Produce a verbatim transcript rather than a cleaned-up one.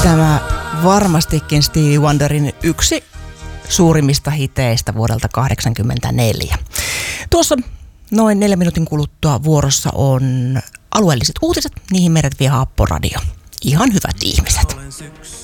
Tämä varmastikin Stevie Wonderin yksi suurimmista hiteistä vuodelta kahdeksankymmentäneljä. Tuossa noin neljän minuutin kuluttua vuorossa on alueelliset uutiset, niihin meidät vie Happoradio. Ihan hyvät ihmiset.